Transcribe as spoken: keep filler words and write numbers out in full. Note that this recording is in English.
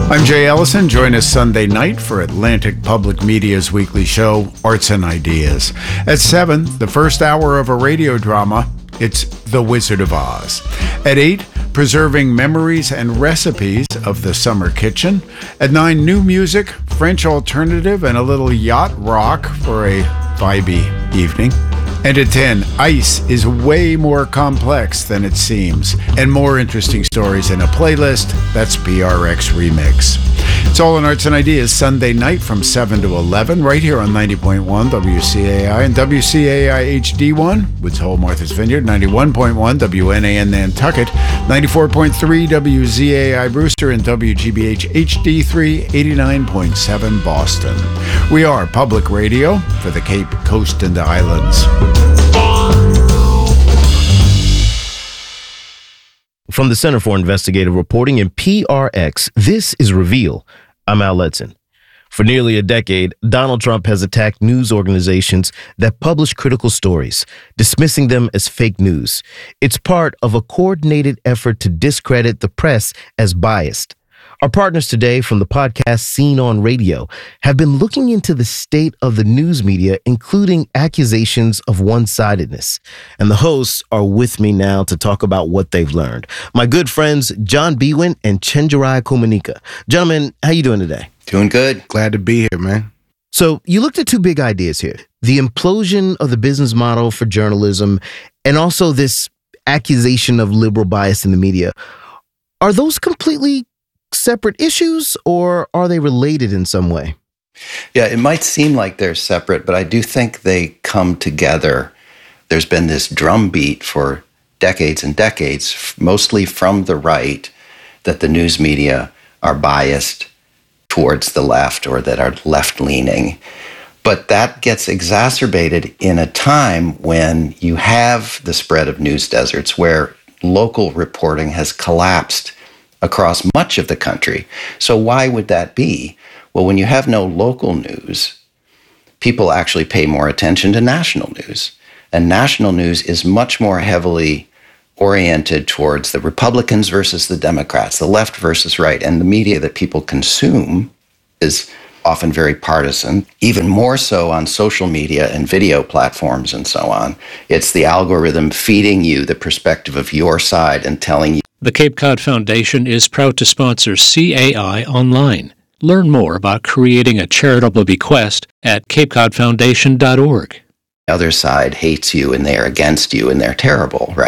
I'm Jay Ellison. Join us Sunday night for Atlantic Public Media's weekly show, Arts and Ideas. At seven, the first hour of a radio drama, it's The Wizard of Oz. At eight, preserving memories and recipes of the summer kitchen. At nine, new music, French alternative, and a little yacht rock for a vibey evening. And at ten, ice is way more complex than it seems, and more interesting stories in a playlist. That's P R X Remix. It's all in Arts and Ideas Sunday night from seven to eleven, right here on ninety point one W C A I and W C A I H D one, Woods Hole, Martha's Vineyard, ninety-one point one W N A N Nantucket, ninety-four point three W Z A I Brewster, and W G B H H D three, eighty-nine point seven Boston. We are public radio for the Cape Coast and Islands. From the Center for Investigative Reporting and P R X, this is Reveal. I'm Al Letson. For nearly a decade, Donald Trump has attacked news organizations that publish critical stories, dismissing them as fake news. It's part of a coordinated effort to discredit the press as biased. Our partners today from the podcast Scene on Radio have been looking into the state of the news media, including accusations of one-sidedness. And the hosts are with me now to talk about what they've learned. My good friends, John Biewen and Chenjerai Kumanyika. Gentlemen, how you doing today? Doing good. Glad to be here, man. So you looked at two big ideas here. The implosion of the business model for journalism and also this accusation of liberal bias in the media. Are those completely separate issues, or are they related in some way? Yeah, it might seem like they're separate, but I do think they come together. There's been this drumbeat for decades and decades, mostly from the right, that the news media are biased towards the left or that are left-leaning. But that gets exacerbated in a time when you have the spread of news deserts where local reporting has collapsed across much of the country. So why would that be? Well, when you have no local news, people actually pay more attention to national news. And national news is much more heavily oriented towards the Republicans versus the Democrats, the left versus right. And the media that people consume is often very partisan, even more so on social media and video platforms and so on. It's the algorithm feeding you the perspective of your side and telling you. The Cape Cod Foundation is proud to sponsor C A I Online. Learn more about creating a charitable bequest at cape cod foundation dot org. The other side hates you and they're against you and they're terrible, right?